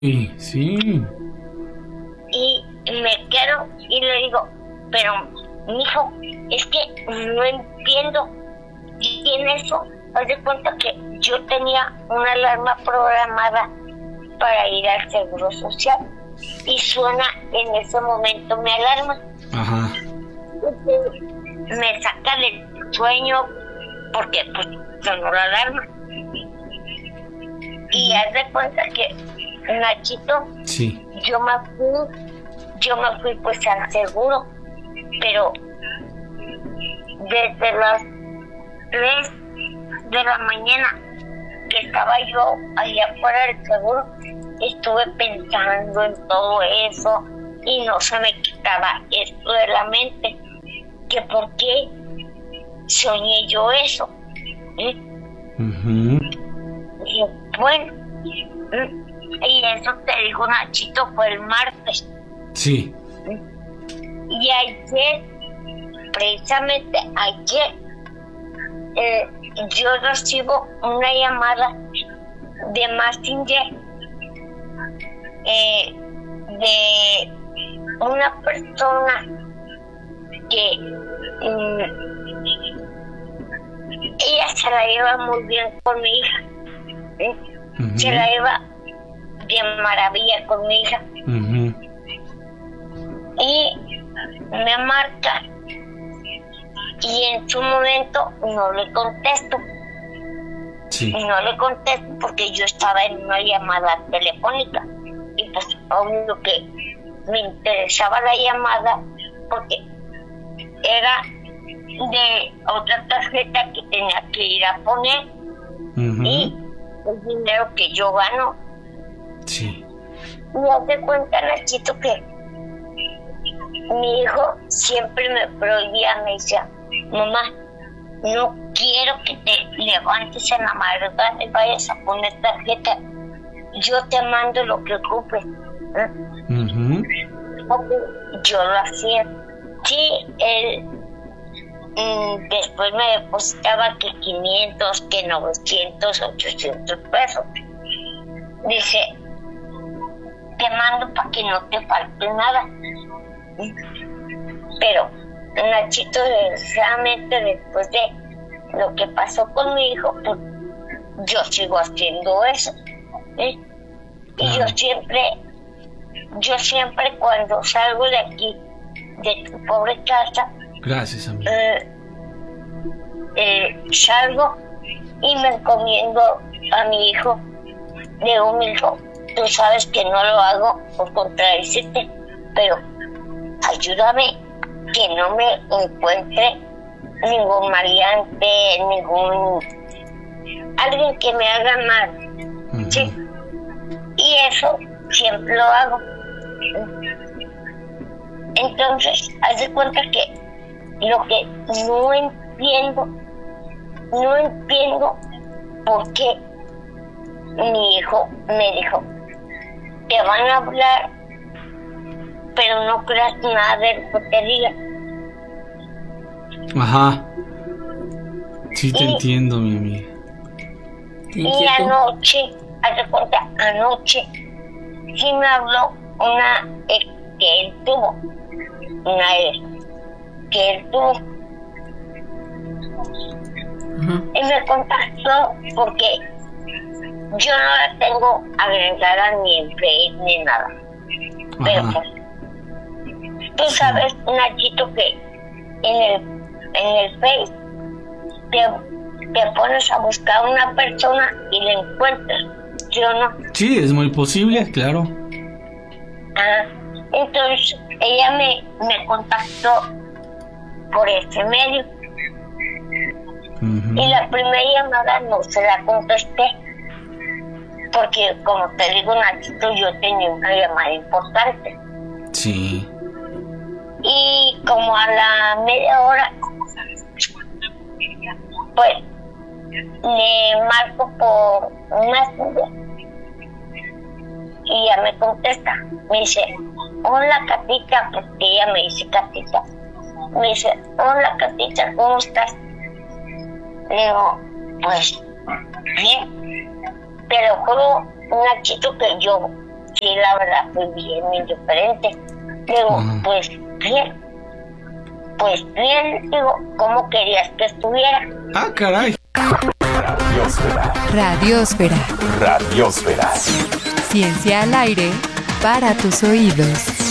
Sí, sí. Y me quedo y le digo, pero mijo, es que no entiendo. Y en eso, haz de cuenta que yo tenía una alarma programada para ir al Seguro Social y suena en ese momento mi alarma. Ajá. Me saca del sueño porque pues sonó la alarma. Y haz de cuenta que Nachito, Sí. yo me fui pues al seguro, pero desde las 3 de la mañana que estaba yo allá afuera del seguro, estuve pensando en todo eso y no se me quitaba esto de la mente, que por qué soñé yo eso. Uh-huh. Y bueno, y eso te digo, Nachito, fue el martes. Sí. Y ayer, precisamente ayer, yo recibo una llamada de Messenger de una persona que ella se la lleva muy bien con mi hija. Uh-huh. Se la lleva de maravilla con mi hija. Uh-huh. Y me marca y en su momento no le contesto. Sí. No le contesto porque yo estaba en una llamada telefónica y pues obvio que me interesaba la llamada porque era de otra tarjeta que tenía que ir a poner. Uh-huh. Y el dinero que yo gano. Sí. Y haz de cuenta, Nachito, que mi hijo siempre me prohibía, me decía, mamá, no quiero que te levantes en la madrugada y vayas a poner tarjeta. Yo te mando lo que ocupes. Uh-huh. Yo lo hacía. Sí, él después me depositaba que 500, que 900, 800 pesos. Dice, te mando para que no te falte nada. Pero Nachito, desgraciadamente, después de lo que pasó con mi hijo, pues yo sigo haciendo eso. Y yo siempre cuando salgo de aquí, de tu pobre casa, gracias, amigo, salgo y me encomiendo a mi hijo. Le digo, mi hijo, tú sabes que no lo hago por contradecirte, pero ayúdame que no me encuentre ningún maleante, alguien que me haga mal. Uh-huh. ¿Sí? Y eso siempre lo hago. Entonces, haz de cuenta que lo que no entiendo por qué mi hijo me dijo, te van a hablar, pero no creas nada de lo que te diga. Ajá. Sí te entiendo, mi amiga. Y anoche, haz de cuenta, anoche sí me habló una ex que él tuvo. Una ex que él tuvo. Uh-huh. Y me contactó porque yo no la tengo agregada ni en Facebook ni nada. Uh-huh. Pero pues, tú sabes, Nachito, que en el Face te pones a buscar a una persona y la encuentras, ¿sí o no? Sí, es muy posible, claro. Entonces ella me contactó por ese medio. Uh-huh. Y la primera llamada no se la contesté porque, como te digo, Nachito, yo tenía una llamada importante. Sí. Y como a la media hora, pues me marco por Messenger y ella me contesta, me dice, hola Catita, porque ella me dice Catita, me dice, hola Catita, ¿cómo estás? Le digo, pues bien, te lo juro, Nachito, que yo sí, la verdad, pues bien, indiferente. Digo, pues bien, digo, ¿cómo querías que estuviera? Ah, caray. Radiósfera. Radiósfera. Radiósfera. Ciencia al aire para tus oídos.